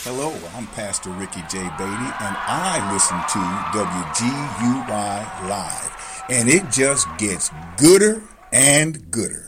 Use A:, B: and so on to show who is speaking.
A: Hello, I'm Pastor Ricky J. Beatty, and I listen to WGUI Live. And it just gets gooder and gooder.